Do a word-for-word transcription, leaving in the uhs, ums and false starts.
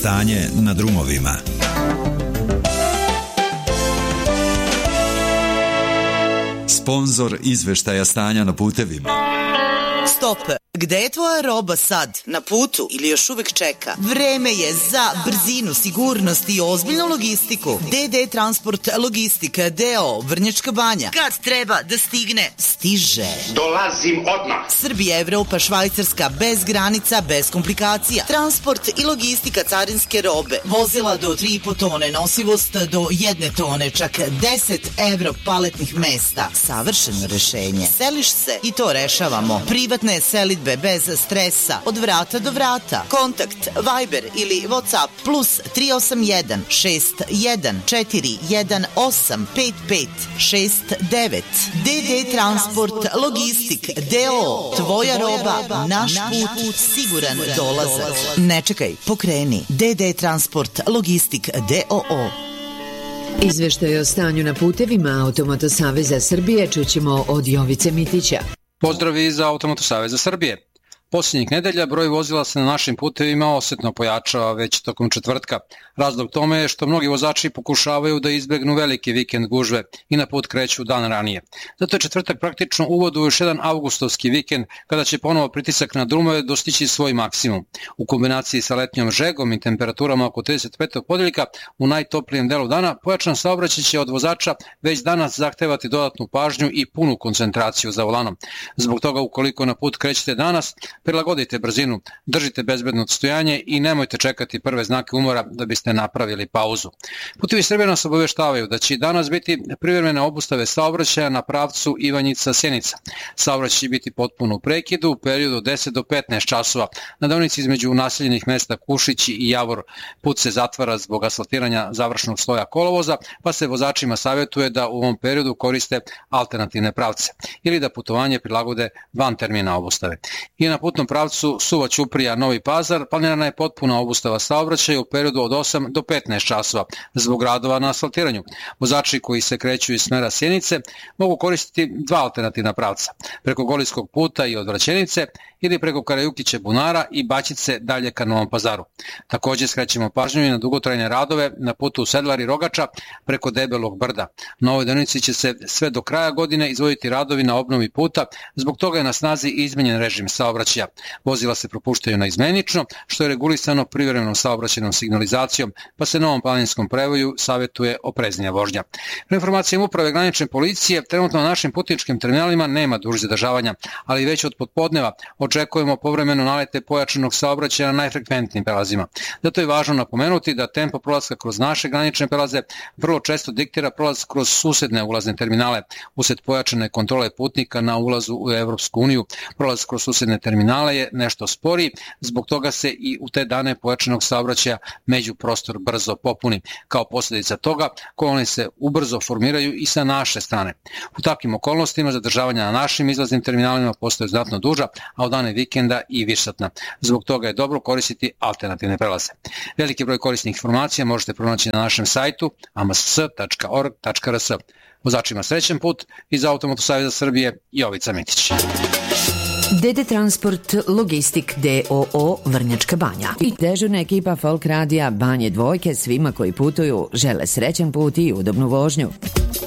Stanje na drumovima. Sponzor izveštaja stanja na putevima. Stop! Gde je tvoja roba sad? Na putu ili još uvek čeka? Vreme je za brzinu, sigurnost i ozbiljnu logistiku. D D Transport Logistika D O O Vrnjačka Banja. Kad treba da stigne, stiže. Dolazim odmah. Srbija, Evropa, Švajcarska, bez granica, bez komplikacija. Transport i logistika carinske robe. Vozila do tri i po tone, nosivost do jedne tone, čak deset evro paletnih mesta. Savršeno rešenje. Seliš se i to rešavamo. Privatne selitbe bez stresa, od vrata do vrata. Kontakt Viber ili WhatsApp plus tri osam jedan šest jedan četiri jedan osam pet pet šest devet. D D Transport Logistik D O O. Tvoja roba, naš put, siguran dolazak. Ne čekaj, pokreni. D D Transport Logistik D O O. Izveštaj o stanju na putevima Automoto Saveza Srbije čućemo od Jovice Mitića. Pozdrav iz Automoto Saveza Srbije. Posljednjih nedelja broj vozila se na našim putevima osetno pojačava već tokom četvrtka. Razlog tome je što mnogi vozači pokušavaju da izbegnu velike vikend gužve i na put kreću dan ranije. Zato je četvrtak praktično uvod u još jedan avgustovski vikend kada će ponovo pritisak na drumove dostići svoj maksimum. U kombinaciji sa letnjom žegom i temperaturama oko trideset pet podeljka u najtoplijem delu dana, pojačan saobraćaj će od vozača već danas zahtevati dodatnu pažnju i punu koncentraciju za volanom. Zbog toga ukoliko na put krećete danas, prilagodite brzinu, držite bezbedno odstojanje i nemojte čekati prve znake umora da biste napravili pauzu. Putevi Srbije nas obaveštavaju da će danas biti privremene obustave saobraćaja na pravcu Ivanjica-Sjenica. Saobraćaj će biti potpuno u prekidu u periodu od deset do petnaest časova. Na deonici između naseljenih mesta Kušić i Javor put se zatvara zbog asfaltiranja završnog sloja kolovoza, pa se vozačima savjetuje da u ovom periodu koriste alternativne pravce ili da putovanje prilagode van termina obustave. I na putnom pravcu Suva Ćuprija Novi Pazar planirana je potpuna obustava saobraćaja u periodu od osam do petnaest časova zbog radova na asfaltiranju. Vozači koji se kreću iz smera Sjenice mogu koristiti dva alternativna pravca, preko Golijskog puta i odvraćenice ili preko Karajukića Bunara i Baćice dalje ka Novom Pazaru. Također skrećemo pažnju i na dugotrajne radove na putu Sedlar i Rogača preko Debelog brda. Na ovoj deonici će se sve do kraja godine izvoditi radovi na obnovi puta, zbog toga je na snazi izmenjen režim saobraćaja. Vozila se propuštaju naizmenično, što je regulisano privremenom saobraćajnom signalizacijom, pa se novom planinskom prevoju savjetuje opreznija vožnja. Prema informacijama Uprave granične policije, trenutno na našim putničkim terminalima nema dužih zadržavanja, ali već od popodneva očekujemo povremeno nalete pojačanog saobraćaja na najfrekventnijim prelazima. Zato je važno napomenuti da tempo prolaska kroz naše granične prelaze vrlo često diktira prolaz kroz susedne ulazne terminale. Usled pojačane kontrole putnika na ulazu u Evropsku uniju, prolaz kroz susedne terminale je nešto sporiji, zbog toga se i u te dane pojačanog saobraćaja međuprostor brzo popuni. Kao posljedica toga, kolone se ubrzo formiraju i sa naše strane. U takvim okolnostima zadržavanja na našim izlaznim terminalima postaju znatno duža, a u dane vikenda i višsatna. Zbog toga je dobro koristiti alternativne prelaze. Veliki broj korisnih informacija možete pronaći na našem sajtu a m s s tačka org tačka r s. Vozačima srećan put. Iz Automoto Saveza Srbije, Jovica Mitić. D D Transport Logistik D O O Vrnjačka Banja i dežurna ekipa Folk Radija Banje Dvojke svima koji putuju žele srećan put i udobnu vožnju.